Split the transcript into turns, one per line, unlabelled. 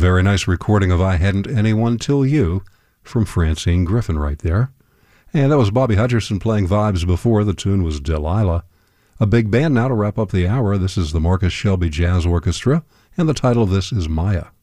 Very nice recording of I Hadn't Anyone Till You from Francine Griffin right there. And that was Bobby Hutcherson playing Vibes before. The tune was Delilah. A big band now to wrap up the hour. This is the Marcus Shelby Jazz Orchestra, and the title of this is Maya.